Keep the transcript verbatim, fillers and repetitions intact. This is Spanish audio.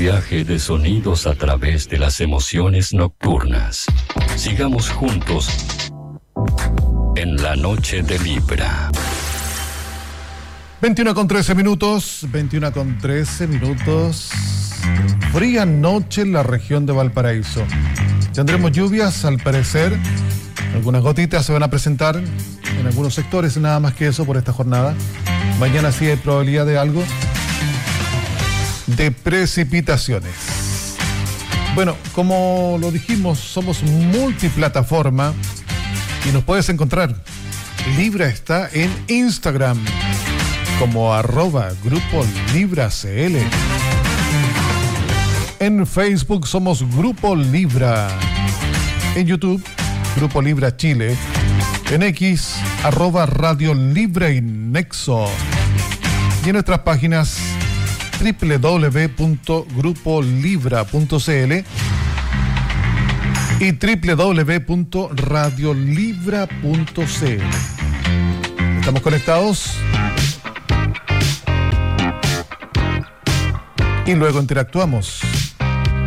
viaje de sonidos a través de las emociones nocturnas. Sigamos juntos en la noche de Libra. veintiuno con trece minutos, veintiuno con trece minutos. Fría noche en la región de Valparaíso. Tendremos lluvias, al parecer. Algunas gotitas se van a presentar en algunos sectores, nada más que eso por esta jornada. Mañana sí hay probabilidad de algo de precipitaciones. Bueno, como lo dijimos, somos multiplataforma y nos puedes encontrar. Libra está en Instagram como arroba Grupo Libra C L. En Facebook somos Grupo Libra. En YouTube, Grupo Libra Chile. En X, arroba Radio Libra y Nexo. Y en nuestras páginas doble u doble u doble u punto grupo libra punto c l y doble u doble u doble u punto radio libra punto c l. ¿Estamos conectados? Y luego interactuamos.